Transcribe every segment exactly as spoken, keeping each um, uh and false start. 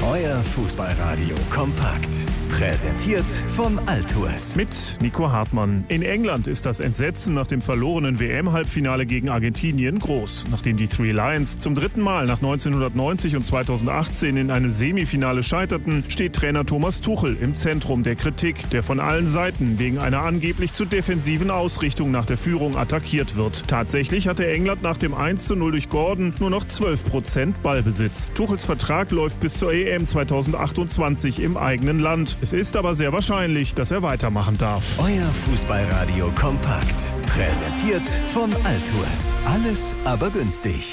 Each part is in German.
Euer Fußballradio kompakt. Präsentiert von Altours. Mit Nico Hartmann. In England ist das Entsetzen nach dem verlorenen W M-Halbfinale gegen Argentinien groß. Nachdem die Three Lions zum dritten Mal nach neunzehnhundertneunzig und zweitausendachtzehn in einem Semifinale scheiterten, steht Trainer Thomas Tuchel im Zentrum der Kritik, der von allen Seiten wegen einer angeblich zu defensiven Ausrichtung nach der Führung attackiert wird. Tatsächlich hatte England nach dem eins zu null durch Gordon nur noch zwölf Prozent Ballbesitz. Tuchels Vertrag läuft bis zur E M zweitausendachtundzwanzig im eigenen Land. Es ist aber sehr wahrscheinlich, dass er weitermachen darf. Euer Fußballradio kompakt. Präsentiert von Altours. Alles aber günstig.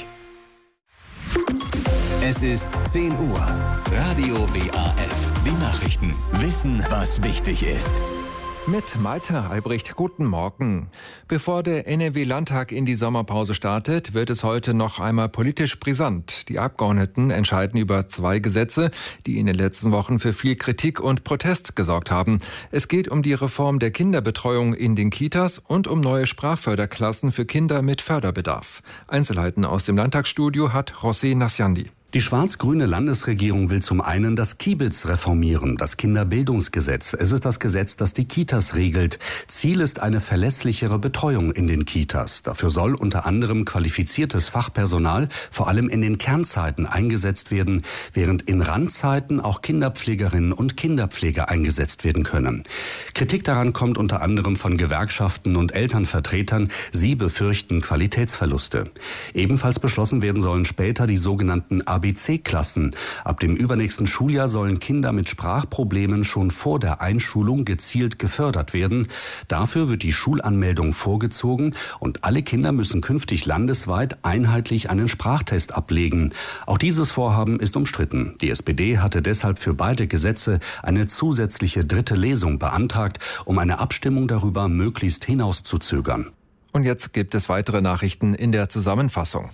Es ist zehn Uhr. Radio W A F. Die Nachrichten. Wissen, was wichtig ist. Mit Malte Albrecht, guten Morgen. Bevor der N R W-Landtag in die Sommerpause startet, wird es heute noch einmal politisch brisant. Die Abgeordneten entscheiden über zwei Gesetze, die in den letzten Wochen für viel Kritik und Protest gesorgt haben. Es geht um die Reform der Kinderbetreuung in den Kitas und um neue Sprachförderklassen für Kinder mit Förderbedarf. Einzelheiten aus dem Landtagsstudio hat José Nasciandi. Die schwarz-grüne Landesregierung will zum einen das Kibitz reformieren, das Kinderbildungsgesetz. Es ist das Gesetz, das die Kitas regelt. Ziel ist eine verlässlichere Betreuung in den Kitas. Dafür soll unter anderem qualifiziertes Fachpersonal vor allem in den Kernzeiten eingesetzt werden, während in Randzeiten auch Kinderpflegerinnen und Kinderpfleger eingesetzt werden können. Kritik daran kommt unter anderem von Gewerkschaften und Elternvertretern. Sie befürchten Qualitätsverluste. Ebenfalls beschlossen werden sollen später die sogenannten A B C-Klassen. Ab dem übernächsten Schuljahr sollen Kinder mit Sprachproblemen schon vor der Einschulung gezielt gefördert werden. Dafür wird die Schulanmeldung vorgezogen und alle Kinder müssen künftig landesweit einheitlich einen Sprachtest ablegen. Auch dieses Vorhaben ist umstritten. Die S P D hatte deshalb für beide Gesetze eine zusätzliche dritte Lesung beantragt, um eine Abstimmung darüber möglichst hinauszuzögern. Und jetzt gibt es weitere Nachrichten in der Zusammenfassung.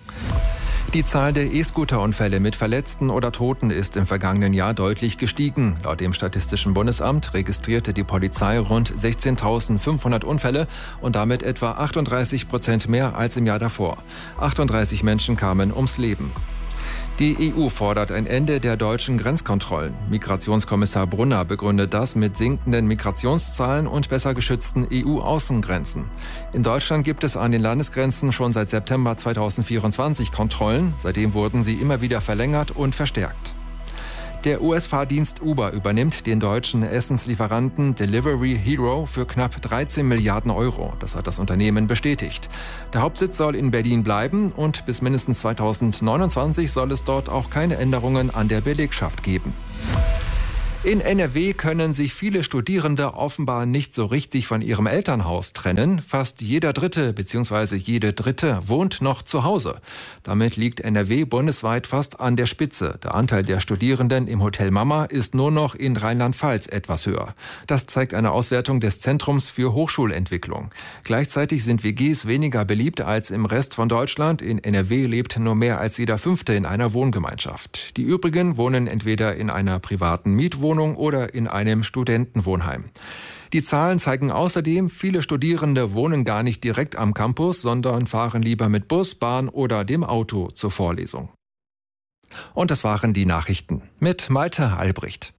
Die Zahl der E-Scooter-Unfälle mit Verletzten oder Toten ist im vergangenen Jahr deutlich gestiegen. Laut dem Statistischen Bundesamt registrierte die Polizei rund sechzehntausendfünfhundert Unfälle und damit etwa achtunddreißig Prozent mehr als im Jahr davor. achtunddreißig Menschen kamen ums Leben. Die E U fordert ein Ende der deutschen Grenzkontrollen. Migrationskommissar Brunner begründet das mit sinkenden Migrationszahlen und besser geschützten E U-Außengrenzen. In Deutschland gibt es an den Landesgrenzen schon seit September zweitausendvierundzwanzig Kontrollen. Seitdem wurden sie immer wieder verlängert und verstärkt. Der U S-Fahrdienst Uber übernimmt den deutschen Essenslieferanten Delivery Hero für knapp dreizehn Milliarden Euro. Das hat das Unternehmen bestätigt. Der Hauptsitz soll in Berlin bleiben und bis mindestens zweitausendneunundzwanzig soll es dort auch keine Änderungen an der Belegschaft geben. In N R W können sich viele Studierende offenbar nicht so richtig von ihrem Elternhaus trennen. Fast jeder Dritte bzw. jede Dritte wohnt noch zu Hause. Damit liegt N R W bundesweit fast an der Spitze. Der Anteil der Studierenden im Hotel Mama ist nur noch in Rheinland-Pfalz etwas höher. Das zeigt eine Auswertung des Zentrums für Hochschulentwicklung. Gleichzeitig sind W Gs weniger beliebt als im Rest von Deutschland. In N R W lebt nur mehr als jeder Fünfte in einer Wohngemeinschaft. Die übrigen wohnen entweder in einer privaten Mietwohnung oder in einem Studentenwohnheim. Die Zahlen zeigen außerdem, viele Studierende wohnen gar nicht direkt am Campus, sondern fahren lieber mit Bus, Bahn oder dem Auto zur Vorlesung. Und das waren die Nachrichten mit Malte Albrecht.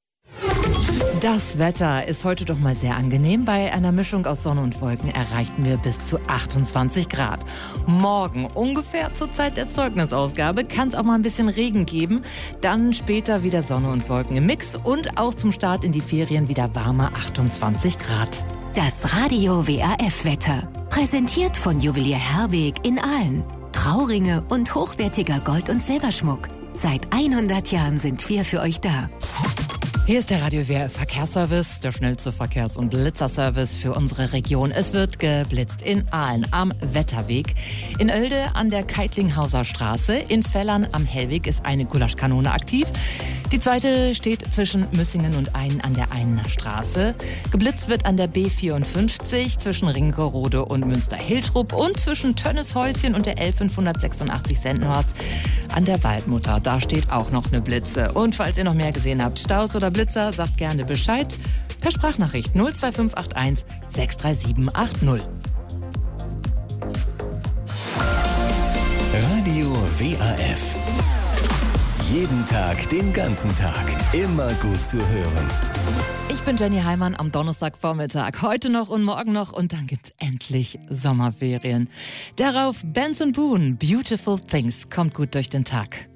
Das Wetter ist heute doch mal sehr angenehm. Bei einer Mischung aus Sonne und Wolken erreichten wir bis zu achtundzwanzig Grad. Morgen, ungefähr zur Zeit der Zeugnisausgabe, kann es auch mal ein bisschen Regen geben. Dann später wieder Sonne und Wolken im Mix und auch zum Start in die Ferien wieder warme achtundzwanzig Grad. Das Radio W A F-Wetter. Präsentiert von Juwelier Herweg in Aalen. Trauringe und hochwertiger Gold- und Silberschmuck. Seit hundert Jahren sind wir für euch da. Hier ist der Radio W A F Verkehrsservice, der schnellste Verkehrs- und Blitzerservice für unsere Region. Es wird geblitzt in Aalen am Wetterweg, in Oelde an der Keitlinghauser Straße, in Fellern am Hellweg ist eine Gulaschkanone aktiv. Die zweite steht zwischen Müssingen und Ainen an der Ainener Straße. Geblitzt wird an der B vierundfünfzig zwischen Ringerode und Münster-Hiltrup und zwischen Tönneshäuschen und der L fünfhundertsechsundachtzig Sendenhorst an der Waldmutter. Da steht auch noch eine Blitze. Und falls ihr noch mehr gesehen habt, Staus oder Blitzer, sagt gerne Bescheid per Sprachnachricht null zwei fünf acht eins sechs drei sieben acht null. Radio W A F. Jeden Tag, den ganzen Tag. Immer gut zu hören. Ich bin Jenny Heimann am Donnerstagvormittag. Heute noch und morgen noch und dann gibt's endlich Sommerferien. Darauf Benson Boone, Beautiful Things. Kommt gut durch den Tag.